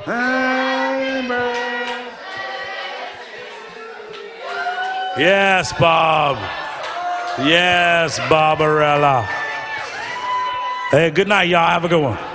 Yes, Bob. Yes, Barbarella. Hey, good night, y'all. Have a good one.